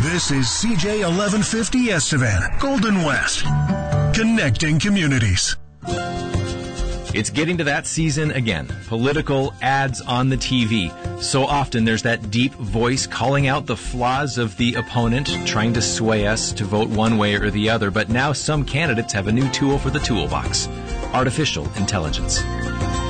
This is CJ 1150 Estevan, Golden West, connecting communities. It's getting to that season again. Political ads on the TV. So often there's that deep voice calling out the flaws of the opponent, trying to sway us to vote one way or the other. But now some candidates have a new tool for the toolbox: artificial intelligence.